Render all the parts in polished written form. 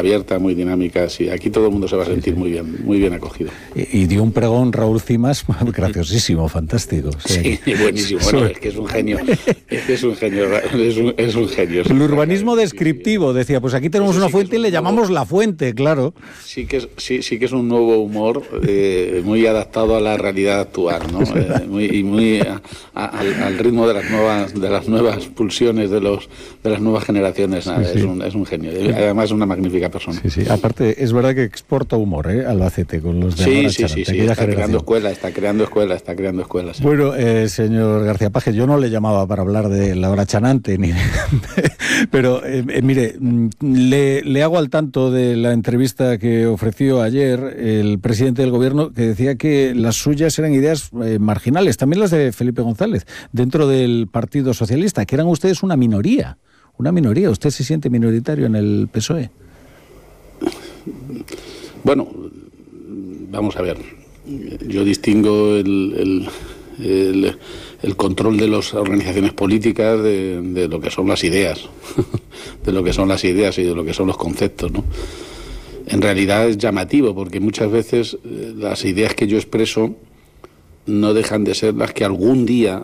abierta, muy dinámica. Sí, aquí todo el mundo se va a sentir muy bien acogido. Y dio un pregón Raúl Cimas graciosísimo, fantástico. Sí, buenísimo. Bueno, es que es un genio. Es un genio. El urbanismo descriptivo, decía, pues aquí tenemos una fuente y le llamamos la fuente, claro. Sí que es un nuevo humor muy adaptado a la realidad actual, ¿no? Muy al ritmo de las nuevas pulsiones de las nuevas generaciones. Nada, sí. Es un genio. Además es una magnífica persona. Sí. Aparte, es verdad que exporta humor, Albacete, con los de Sí. Está creando escuelas. Sí. Bueno, señor García Paje, yo no le llamaba para hablar de la hora chanante, pero mire, le hago al tanto de la entrevista que ofreció ayer el presidente del gobierno, que decía que las suyas eran ideas marginales, también las de Felipe González, dentro del Partido Socialista, que eran ustedes una minoría. ¿Usted se siente minoritario en el PSOE? Bueno, vamos a ver. Yo distingo el control de las organizaciones políticas de lo que son las ideas, de lo que son las ideas y de lo que son los conceptos, ¿no? En realidad es llamativo, porque muchas veces las ideas que yo expreso no dejan de ser las que algún día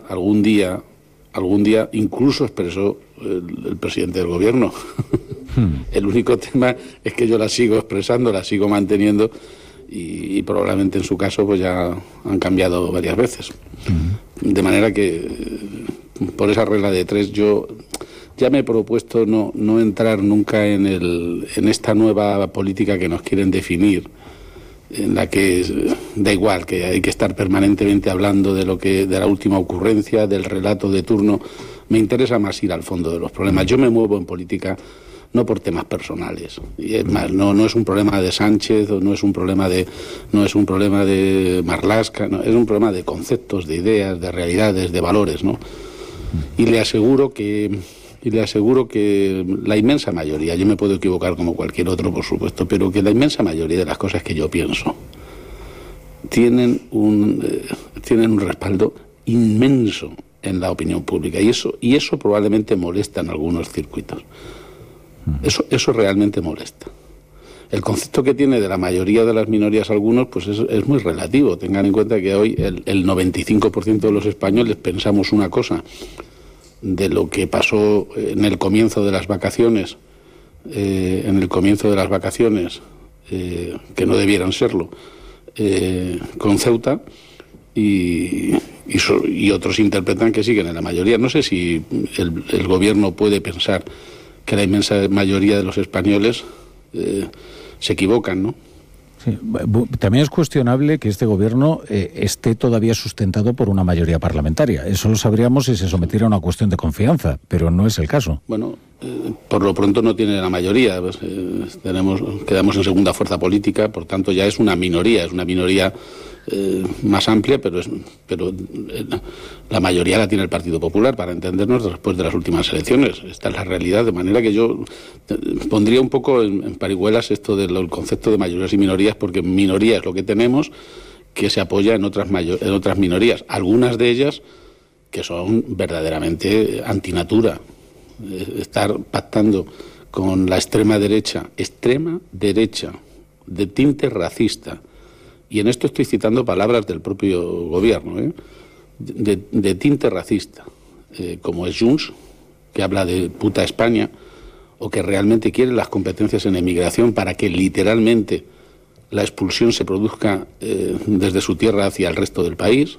incluso expresó el presidente del gobierno. El único tema es que yo las sigo expresando, las sigo manteniendo y probablemente en su caso pues ya han cambiado varias veces. De manera que por esa regla de tres yo ya me he propuesto no entrar nunca en esta nueva política que nos quieren definir, en la que da igual, que hay que estar permanentemente hablando de la última ocurrencia, del relato de turno. Me interesa más ir al fondo de los problemas. Yo me muevo en política no por temas personales. Y es más, no es un problema de Sánchez, o no es un problema de Marlaska, no, es un problema de conceptos, de ideas, de realidades, de valores, ¿no? Y le aseguro que la inmensa mayoría, yo me puedo equivocar como cualquier otro, por supuesto, pero que la inmensa mayoría de las cosas que yo pienso tienen un respaldo inmenso en la opinión pública, y eso probablemente molesta en algunos circuitos. Eso realmente molesta. El concepto que tiene de la mayoría de las minorías algunos, pues es muy relativo. Tengan en cuenta que hoy el 95% de los españoles pensamos una cosa de lo que pasó en el comienzo de las vacaciones, que no debieran serlo, con Ceuta, y otros interpretan que siguen en la mayoría. No sé si el gobierno puede pensar que la inmensa mayoría de los españoles se equivocan, ¿no? Sí. También es cuestionable que este gobierno esté todavía sustentado por una mayoría parlamentaria. Eso lo sabríamos si se sometiera a una cuestión de confianza, pero no es el caso. Bueno, por lo pronto no tiene la mayoría. Pues, quedamos en segunda fuerza política, por tanto ya es una minoría más amplia, pero la mayoría la tiene el Partido Popular, para entendernos, después de las últimas elecciones. Esta es la realidad, de manera que yo pondría un poco en parihuelas esto del concepto de mayorías y minorías, porque minoría es lo que tenemos, que se apoya en otras minorías, algunas de ellas que son verdaderamente antinatura. Estar pactando con la extrema derecha de tinte racista, y en esto estoy citando palabras del propio gobierno, de tinte racista, como es Junts, que habla de puta España, o que realmente quiere las competencias en emigración para que literalmente la expulsión se produzca desde su tierra hacia el resto del país,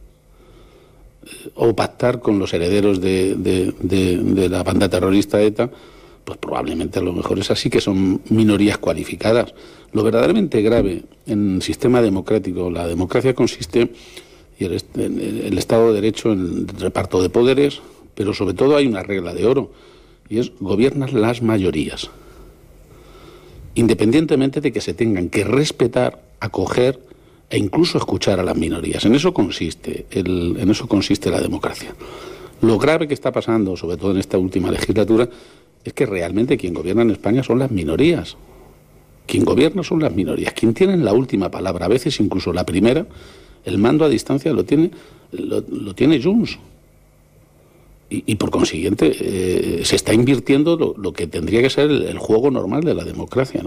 o pactar con los herederos de la banda terrorista ETA, pues probablemente a lo mejor es así, que son minorías cualificadas. Lo verdaderamente grave en el sistema democrático, la democracia consiste, y el Estado de Derecho, en el reparto de poderes, pero sobre todo hay una regla de oro, y es gobiernan las mayorías, independientemente de que se tengan que respetar, acoger e incluso escuchar a las minorías. En eso consiste la democracia. Lo grave que está pasando, sobre todo en esta última legislatura, es que realmente quien gobierna en España son las minorías. Quien gobierna son las minorías. Quien tiene la última palabra, a veces incluso la primera, el mando a distancia lo tiene Junts. Y por consiguiente se está invirtiendo lo que tendría que ser el juego normal de la democracia, ¿no?